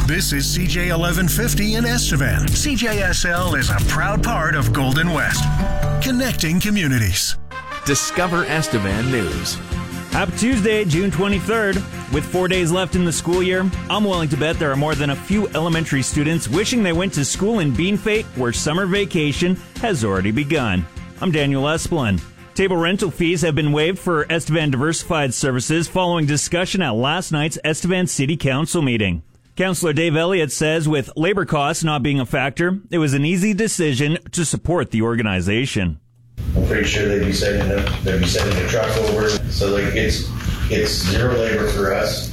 This is CJ 1150 in Estevan. CJSL is a proud part of Golden West, connecting communities. Discover Estevan News. Happy Tuesday, June 23rd. With 4 days left in the school year, I'm willing to bet there are more than a few elementary students wishing they went to school in Beanfate, where summer vacation has already begun. I'm Daniel Esplin. Table rental fees have been waived for Estevan Diversified Services following discussion at last night's Estevan City Council meeting. Councillor Dave Elliott says with labor costs not being a factor, it was an easy decision to support the organization. I'm pretty sure they'd be sending a truck over. So it's zero labor for us.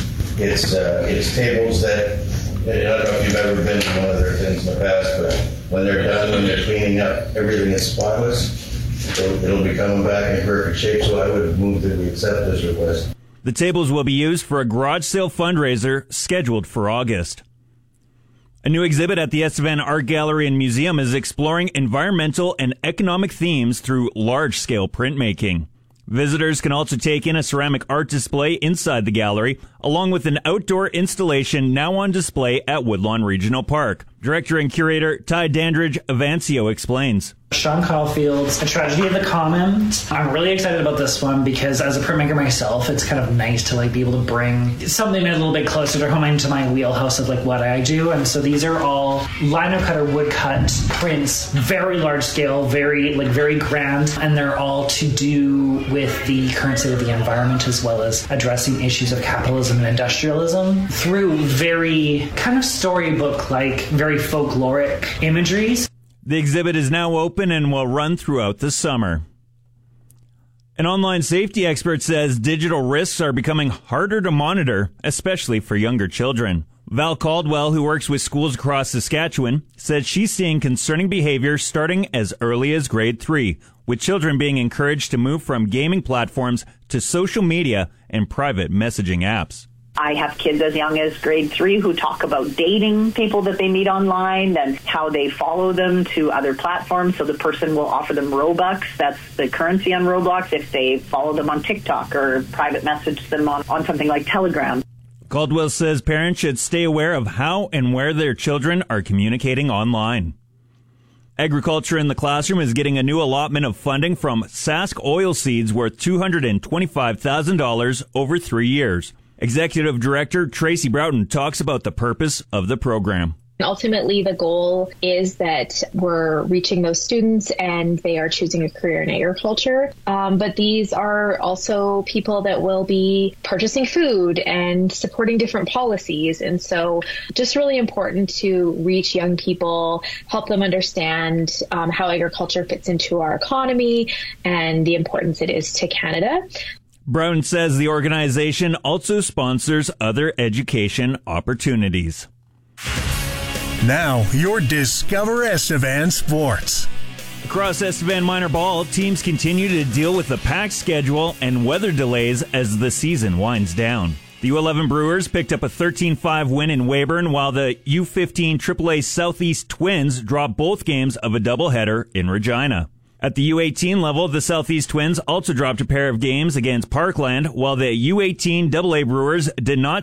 It's tables that, I don't know if you've ever been to one of their things in the past, but when they're done, when they're cleaning up, everything is spotless. It'll be coming back in perfect shape, so I would move that we accept this request. The tables will be used for a garage sale fundraiser scheduled for August. A new exhibit at the Estevan Art Gallery and Museum is exploring environmental and economic themes through large-scale printmaking. Visitors can also take in a ceramic art display inside the gallery, along with an outdoor installation now on display at Woodlawn Regional Park. Director and curator Ty Dandridge Avancio explains. Sean Caulfield's A Tragedy of the Commons. I'm really excited about this one because as a printmaker myself, it's kind of nice to be able to bring something a little bit closer to home into my wheelhouse of what I do. And so these are all lino cut or wood cut prints, very large scale, very grand, and they're all to do with the current state of the environment as well as addressing issues of capitalism and industrialism through very kind of storybook-like, very folkloric imageries. The exhibit is now open and will run throughout the summer. An online safety expert says digital risks are becoming harder to monitor, especially for younger children. Val Caldwell, who works with schools across Saskatchewan, says she's seeing concerning behavior starting as early as grade 3, with children being encouraged to move from gaming platforms to social media and private messaging apps. I have kids as young as grade 3 who talk about dating people that they meet online and how they follow them to other platforms. So the person will offer them Robux. That's the currency on Roblox if they follow them on TikTok or private message them on something like Telegram. Caldwell says parents should stay aware of how and where their children are communicating online. Agriculture in the Classroom is getting a new allotment of funding from Sask Oilseeds worth $225,000 over 3 years. Executive Director Tracy Broughton talks about the purpose of the program. Ultimately, the goal is that we're reaching those students and they are choosing a career in agriculture. But these are also people that will be purchasing food and supporting different policies. And so just really important to reach young people, help them understand how agriculture fits into our economy and the importance it is to Canada. Brown says the organization also sponsors other education opportunities. Now, your Discover Estevan Sports. Across Estevan Minor Ball, teams continue to deal with the packed schedule and weather delays as the season winds down. The U11 Brewers picked up a 13-5 win in Weyburn, while the U15 AAA Southeast Twins dropped both games of a doubleheader in Regina. At the U18 level, the Southeast Twins also dropped a pair of games against Parkland, while the U18 AA Brewers did not